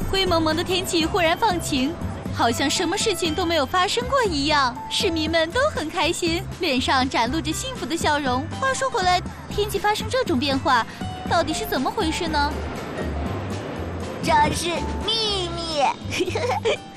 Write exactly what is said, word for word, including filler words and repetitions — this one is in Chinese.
灰蒙蒙的天气忽然放晴，好像什么事情都没有发生过一样。市民们都很开心，脸上展露着幸福的笑容。话说回来，天气发生这种变化，到底是怎么回事呢？ 这是秘密。